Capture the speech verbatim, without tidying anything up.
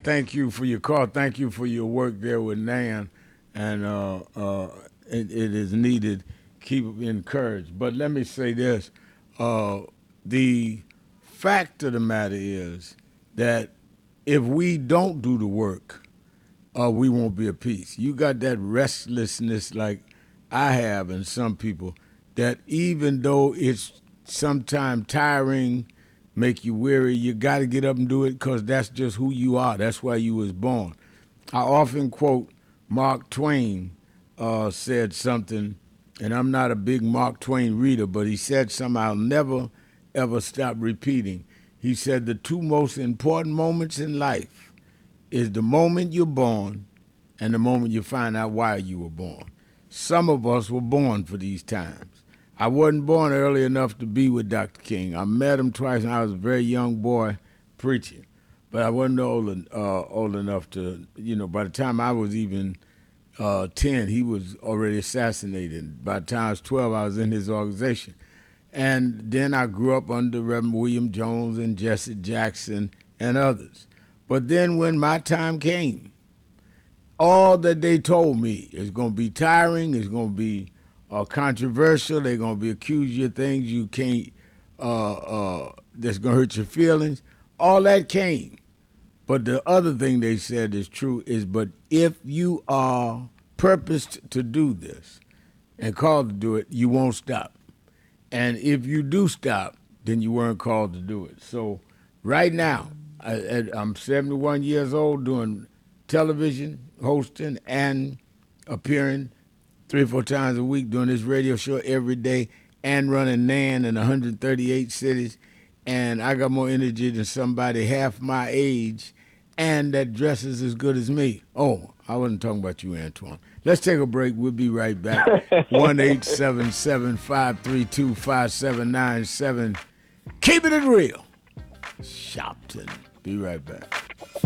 thank you for your call. Thank you for your work there with Nan, and uh, uh, it, it is needed. Keep encouraged. But let me say this: uh, the fact of the matter is that if we don't do the work, uh, we won't be at peace. You got that restlessness, like I have, and some people, that even though it's sometimes tiring, make you weary, you got to get up and do it because that's just who you are. That's why you was born. I often quote Mark Twain uh, said something, and I'm not a big Mark Twain reader, but he said something I'll never, ever stop repeating. He said the two most important moments in life is the moment you're born and the moment you find out why you were born. Some of us were born for these times. I wasn't born early enough to be with Doctor King. I met him twice when I was a very young boy preaching, but I wasn't old, uh, old enough to, you know, by the time I was even uh, ten, he was already assassinated. By the time I was twelve, I was in his organization. And then I grew up under Reverend William Jones and Jesse Jackson and others. But then when my time came, all that they told me is going to be tiring, it's going to be uh, controversial, they're going to be accuse you of things you can't, uh, uh, that's going to hurt your feelings. All that came. But the other thing they said is true is, but if you are purposed to do this and called to do it, you won't stop. And if you do stop, then you weren't called to do it. So right now, I, I'm seventy-one years old doing television, hosting, and appearing three or four times a week doing this radio show every day and running Nan in one hundred thirty-eight cities. And I got more energy than somebody half my age and that dresses as good as me. Oh, I wasn't talking about you, Antoine. Let's take a break. We'll be right back. one eight seven seven, five three two, five seven nine seven. Keeping it real. Shopton. Be right back.